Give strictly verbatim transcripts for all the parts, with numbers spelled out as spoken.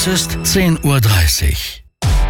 Es ist zehn Uhr dreißig.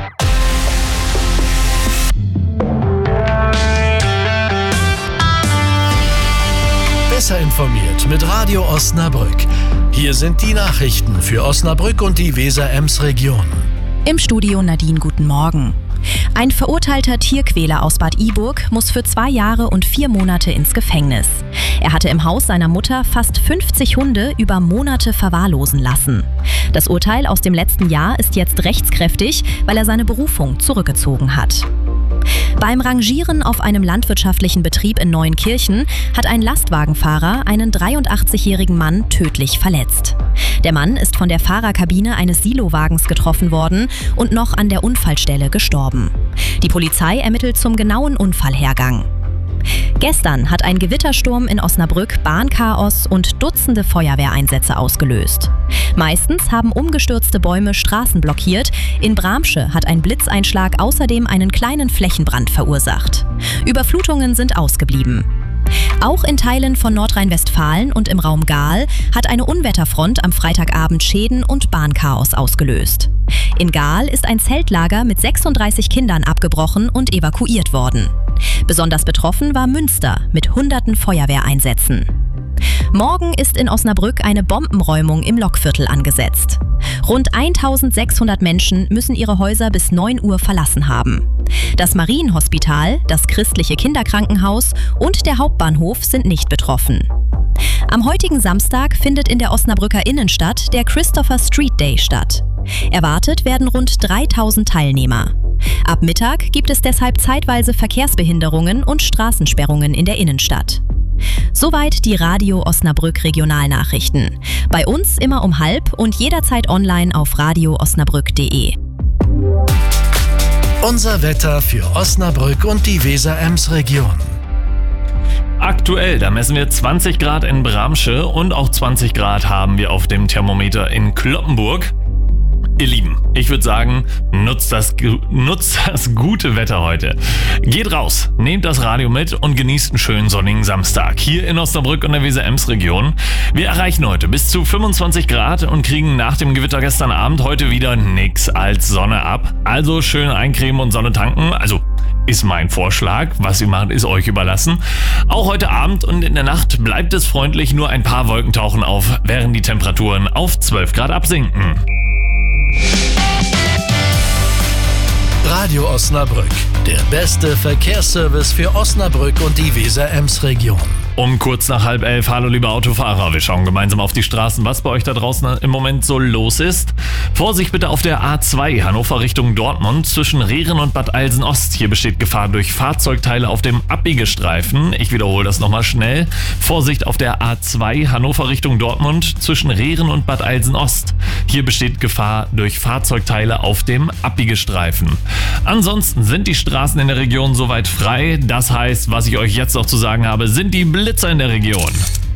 Besser informiert mit Radio Osnabrück. Hier sind die Nachrichten für Osnabrück und die Weser-Ems-Region. Im Studio Nadine, guten Morgen. Ein verurteilter Tierquäler aus Bad Iburg muss für zwei Jahre und vier Monate ins Gefängnis. Er hatte im Haus seiner Mutter fast fünfzig Hunde über Monate verwahrlosen lassen. Das Urteil aus dem letzten Jahr ist jetzt rechtskräftig, weil er seine Berufung zurückgezogen hat. Beim Rangieren auf einem landwirtschaftlichen Betrieb in Neuenkirchen hat ein Lastwagenfahrer einen dreiundachtzigjährigen Mann tödlich verletzt. Der Mann ist von der Fahrerkabine eines Silowagens getroffen worden und noch an der Unfallstelle gestorben. Die Polizei ermittelt zum genauen Unfallhergang. Gestern hat ein Gewittersturm in Osnabrück Bahnchaos und Dutzende Feuerwehreinsätze ausgelöst. Meistens haben umgestürzte Bäume Straßen blockiert. In Bramsche hat ein Blitzeinschlag außerdem einen kleinen Flächenbrand verursacht. Überflutungen sind ausgeblieben. Auch in Teilen von Nordrhein-Westfalen und im Raum Gaal hat eine Unwetterfront am Freitagabend Schäden und Bahnchaos ausgelöst. In Gaal ist ein Zeltlager mit sechsunddreißig Kindern abgebrochen und evakuiert worden. Besonders betroffen war Münster mit hunderten Feuerwehreinsätzen. Morgen ist in Osnabrück eine Bombenräumung im Lokviertel angesetzt. Rund eintausendsechshundert Menschen müssen ihre Häuser bis neun Uhr verlassen haben. Das Marienhospital, das christliche Kinderkrankenhaus und der Hauptbahnhof sind nicht betroffen. Am heutigen Samstag findet in der Osnabrücker Innenstadt der Christopher Street Day statt. Erwartet werden rund dreitausend Teilnehmer. Ab Mittag gibt es deshalb zeitweise Verkehrsbehinderungen und Straßensperrungen in der Innenstadt. Soweit die Radio Osnabrück Regionalnachrichten. Bei uns immer um halb und jederzeit online auf radio osnabrück punkt de. Unser Wetter für Osnabrück und die Weser-Ems-Region. Aktuell, da messen wir zwanzig Grad in Bramsche und auch zwanzig Grad haben wir auf dem Thermometer in Cloppenburg. Ihr Lieben, ich würde sagen, nutzt das, nutzt das gute Wetter heute. Geht raus, nehmt das Radio mit und genießt einen schönen sonnigen Samstag hier in Osnabrück und der Weser-Ems-Region. Wir erreichen heute bis zu fünfundzwanzig Grad und kriegen nach dem Gewitter gestern Abend heute wieder nix als Sonne ab. Also schön eincremen und Sonne tanken, also ist mein Vorschlag. Was ihr macht, ist euch überlassen. Auch heute Abend und in der Nacht bleibt es freundlich, nur ein paar Wolken tauchen auf, während die Temperaturen auf zwölf Grad absinken. Radio Osnabrück, der beste Verkehrsservice für Osnabrück und die Weser-Ems-Region. Um kurz nach halb elf, hallo liebe Autofahrer, wir schauen gemeinsam auf die Straßen, was bei euch da draußen im Moment so los ist. Vorsicht bitte auf der A zwei, Hannover Richtung Dortmund, zwischen Rehren und Bad Eilsen-Ost. Hier besteht Gefahr durch Fahrzeugteile auf dem Abbiegestreifen. Ich wiederhole das nochmal schnell. Vorsicht auf der A zwei, Hannover Richtung Dortmund, zwischen Rehren und Bad Eilsen-Ost. Hier besteht Gefahr durch Fahrzeugteile auf dem Abbiegestreifen. Ansonsten sind die Straßen in der Region soweit frei. Das heißt, was ich euch jetzt noch zu sagen habe, sind die Blitzer in der Region.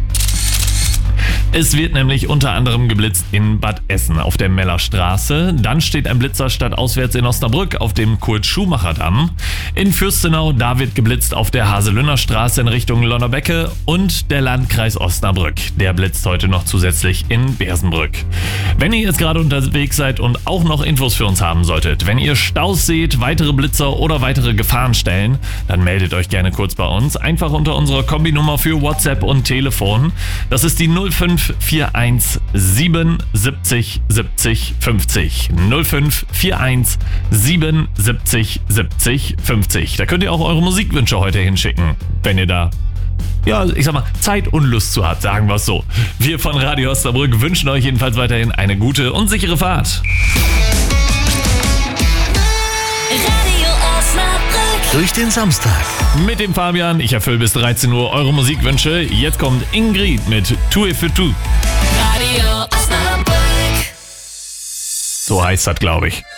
Es wird nämlich unter anderem geblitzt in Bad Essen auf der Mellerstraße. Dann steht ein Blitzer stadtauswärts in Osnabrück auf dem Kurt-Schumacher-Damm. In Fürstenau, da wird geblitzt auf der Haselünner Straße in Richtung Lonnerbecke. Und der Landkreis Osnabrück, der blitzt heute noch zusätzlich in Bersenbrück. Wenn ihr jetzt gerade unterwegs seid und auch noch Infos für uns haben solltet, wenn ihr Staus seht, weitere Blitzer oder weitere Gefahrenstellen, dann meldet euch gerne kurz bei uns. Einfach unter unserer Kombinummer für WhatsApp und Telefon. Das ist die null fünf vier eins sieben siebzig siebzig fünfzig. null fünf vier eins sieben siebzig siebzig fünfzig. Da könnt ihr auch eure Musikwünsche heute hinschicken, wenn ihr da, ja, ich sag mal, Zeit und Lust zu habt, sagen wir es so. Wir von Radio Osnabrück wünschen euch jedenfalls weiterhin eine gute und sichere Fahrt. Radio Osnabrück. Durch den Samstag. Mit dem Fabian, ich erfülle bis dreizehn Uhr eure Musikwünsche. Jetzt kommt Ingrid mit Tue für Tu. Radio Osnabrück. So heißt das, glaube ich.